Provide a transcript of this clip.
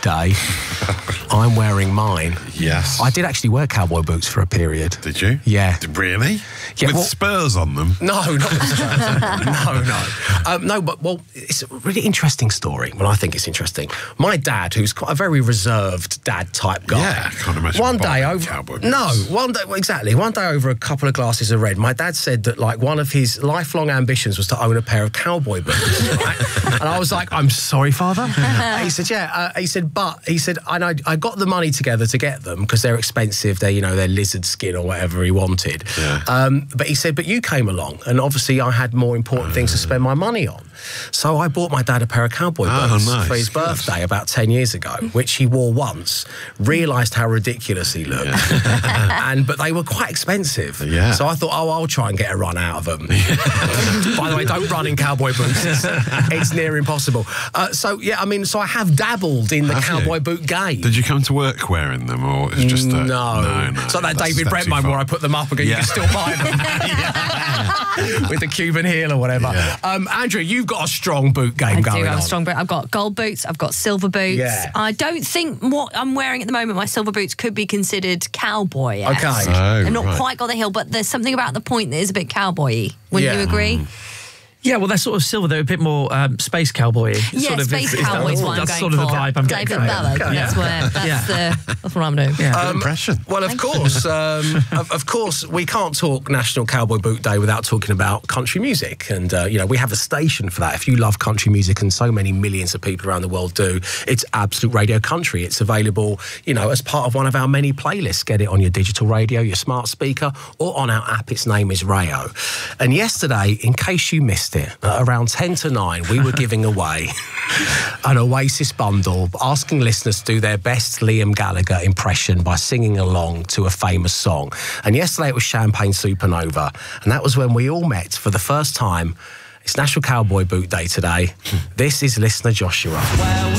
Day, I'm wearing mine. Yes. I did actually wear cowboy boots for a period. Did you? Yeah. Really? Yeah, With spurs on them? No, not with spurs. No. But it's a really interesting story. Well, I think it's interesting. My dad, who's quite a very reserved dad-type guy. Yeah, I can't imagine. One day over a couple of glasses of red, my dad said that like one of his lifelong ambitions was to own a pair of cowboy boots. Right? And I was like, I'm sorry, Father. He said, yeah. He said, and I got the money together to get them because they're expensive. They're lizard skin or whatever he wanted. Yeah. But he said, but you came along, and obviously I had more important things to spend my money on. So I bought my dad a pair of cowboy boots for his birthday about 10 years ago, which he wore once, realised how ridiculous he looked, but they were quite expensive. Yeah. So I thought, I'll try and get a run out of them. By the way, don't run in cowboy boots. It's near impossible. So I have dabbled in the cowboy boot game. Did you come to work wearing them, or it's just no. It's like that David Brent one where I put them up and you can still buy them. With the Cuban heel or whatever. Yeah. Andrew, you've got a strong boot game going on. I do have a strong boot. I've got gold boots, I've got silver boots. Yeah. I don't think what I'm wearing at the moment, my silver boots, could be considered cowboy. Okay. They've not quite got the heel, but there's something about the point that is a bit cowboy-y. Wouldn't you agree? Yeah, well, they're sort of silver. They're a bit more space cowboy-y. Yeah, sort of, space cowboy is what I'm going for. That's sort of the vibe I'm getting. David Ballard. Okay. That's what I'm doing. Good impression. Well, of course, we can't talk National Cowboy Boot Day without talking about country music. And, we have a station for that. If you love country music, and so many millions of people around the world do, it's Absolute Radio Country. It's available, as part of one of our many playlists. Get it on your digital radio, your smart speaker, or on our app. Its name is Rayo. And yesterday, in case you missed it, around 10 to 9, we were giving away an Oasis bundle, asking listeners to do their best Liam Gallagher impression by singing along to a famous song. And yesterday it was Champagne Supernova, and that was when we all met for the first time. It's National Cowboy Boot Day today. This is listener Joshua.